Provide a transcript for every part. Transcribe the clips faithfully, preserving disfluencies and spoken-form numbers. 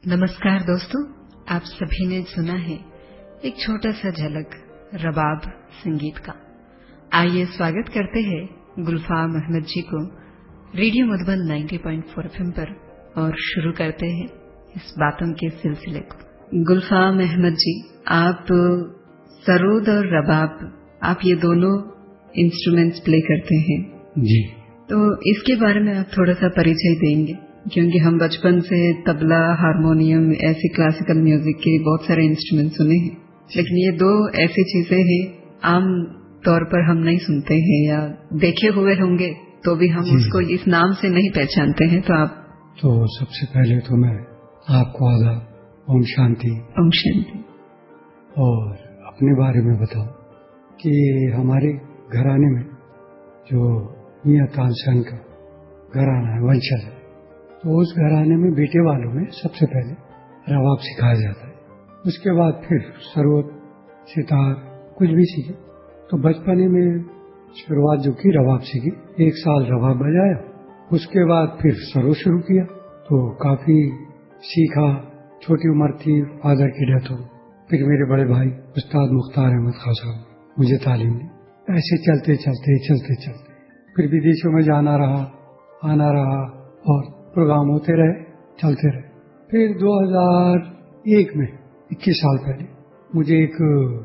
नमस्कार दोस्तों, आप सभी ने सुना है एक छोटा सा झलक रबाब संगीत का। आइए स्वागत करते हैं गुलफाम अहमद जी को रेडियो मधुबन नब्बे पॉइंट चार एफएम पर और शुरू करते हैं इस बातों के सिलसिले को। गुलफाम अहमद जी, आप सरोद और रबाब, आप ये दोनों इंस्ट्रूमेंट्स प्ले करते हैं जी। तो इसके बारे में आप थोड़ा सा परिचय देंगे, क्योंकि हम बचपन से तबला, हारमोनियम, ऐसे क्लासिकल म्यूजिक के बहुत सारे इंस्ट्रूमेंट सुने हैं, लेकिन ये दो ऐसी चीजें हैं आम तौर पर हम नहीं सुनते हैं, या देखे हुए होंगे तो भी हम उसको इस नाम से नहीं पहचानते हैं। तो आप तो सबसे पहले तो मैं आपको आदाब, ओम शांति। ओम शांति। और अपने बारे में बताऊं कि हमारे घराने में जो मियां तानसेन का घराना है, वंशज है, तो उस घराने में बेटे वालों में सबसे पहले रबाब सिखाया जाता है। उसके बाद फिर सरोद, सितार, कुछ भी सीखे। तो बचपने में शुरुआत जो की रबाब सीखी, एक साल रबाब बजाया, उसके बाद फिर सरोद शुरू किया, तो काफी सीखा। छोटी उम्र थी, फादर की डेथ हो, फिर मेरे बड़े भाई उस्ताद मुख्तार अहमद खान साहब मुझे तालीम दी। ऐसे चलते चलते चलते चलते फिर विदेशों में जाना रहा, आना रहा और प्रोग्राम होते रहे, चलते रहे। फिर दो हज़ार एक में, इक्कीस साल पहले, मुझे एक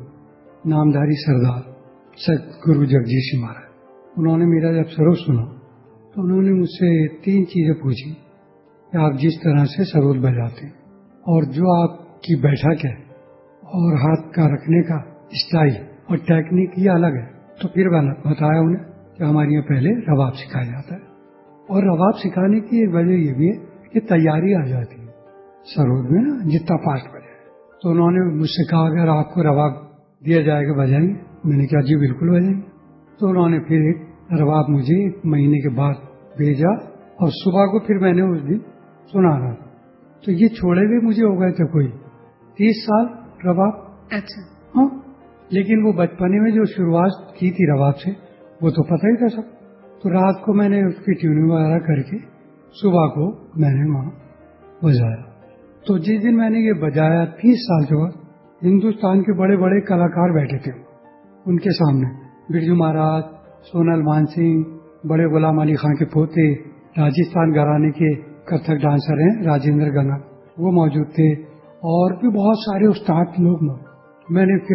नामधारी सरदार सतगुरु जगजीत सिंह महाराज, उन्होंने मेरा जब सरोद सुना तो उन्होंने मुझसे तीन चीजें पूछी कि आप जिस तरह से सरोद बजाते हैं और जो आपकी बैठक है और हाथ का रखने का स्टाइल और टेक्निक ये अलग है। तो फिर बताया उन्हें कि हमारे यहाँ पहले रबाब सिखाया जाता है, और रबाब सिखाने की एक वजह ये भी है कि तैयारी आ जाती है सरोद में ना, जितना फास्ट बजाए। तो उन्होंने मुझसे कहा अगर आपको रबाब दिया जाएगा बजाएंगे? मैंने कहा जी बिल्कुल बजाएंगे। तो उन्होंने फिर एक रबाब मुझे एक महीने के बाद भेजा, और सुबह को फिर मैंने उस दिन सुना रहा था। तो ये छोड़े हुए मुझे हो गए थे कोई तीस साल रबाब। अच्छा। हाँ, लेकिन वो बचपने में जो शुरुआत की थी रबाब से, वो तो पता ही था सब। तो रात को मैंने उसकी ट्यूनिंग वगैरह करके सुबह को मैंने वहाँ बजाया। तो जिस दिन मैंने ये बजाया, तीस साल के बाद हिंदुस्तान के बड़े बड़े कलाकार बैठे थे उनके सामने। बिरजू महाराज, सोनल मानसिंह, बड़े गुलाम अली खान के पोते, राजस्थान घराने के कथक डांसर हैं राजेंद्र गंगा, वो मौजूद थे, और भी बहुत सारे उस्ताद लोग। मैंने